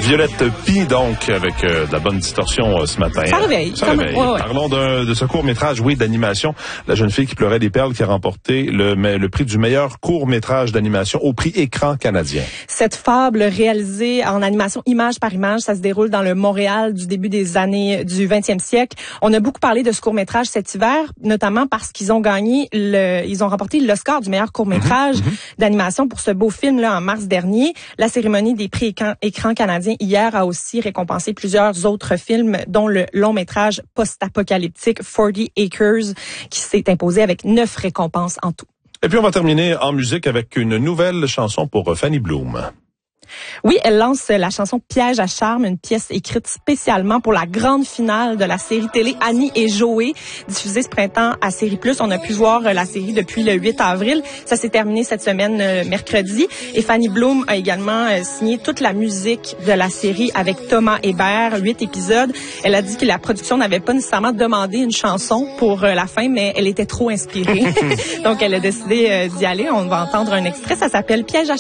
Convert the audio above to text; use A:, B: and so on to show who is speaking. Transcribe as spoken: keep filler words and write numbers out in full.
A: Violette Pie, donc, avec euh, de la bonne distorsion euh, ce matin.
B: Ça réveille.
A: Ça réveille.
B: Ouais, ouais.
A: Parlons d'un, de ce court-métrage, oui, d'animation. La jeune fille qui pleurait des perles qui a remporté le, le prix du meilleur court-métrage d'animation au prix Écran canadien.
B: Cette fable réalisée en animation image par image, ça se déroule dans le Montréal du début des années du vingtième siècle. On a beaucoup parlé de ce court-métrage cet hiver, notamment parce qu'ils ont gagné le, ils ont remporté l'Oscar du meilleur court-métrage mm-hmm. d'animation pour ce beau film-là en mars dernier. La cérémonie des prix Écran, Écran canadien hier a aussi récompensé plusieurs autres films, dont le long-métrage post-apocalyptique forty acres, qui s'est imposé avec neuf récompenses en tout.
A: Et puis on va terminer en musique avec une nouvelle chanson pour Fanny Bloom.
B: Oui, elle lance la chanson Piège à charme, une pièce écrite spécialement pour la grande finale de la série télé Annie et Joey, diffusée ce printemps à Série Plus. On a pu voir la série depuis le huit avril. Ça s'est terminé cette semaine, mercredi. Et Fanny Bloom a également signé toute la musique de la série avec Thomas Hébert, huit épisodes. Elle a dit que la production n'avait pas nécessairement demandé une chanson pour la fin, mais elle était trop inspirée. Donc, elle a décidé d'y aller. On va entendre un extrait. Ça s'appelle Piège à